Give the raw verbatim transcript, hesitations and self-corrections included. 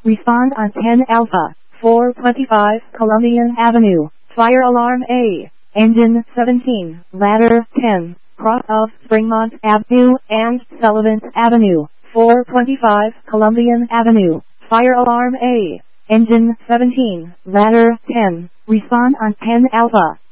Respond on ten Alpha, four twenty-five Columbian Avenue. Fire alarm A. Engine seventeen, ladder ten, cross of Springmont Avenue and Sullivan Avenue, four twenty-five Columbian Avenue. Fire alarm A. Engine seventeen, ladder ten. Respond on ten Alpha.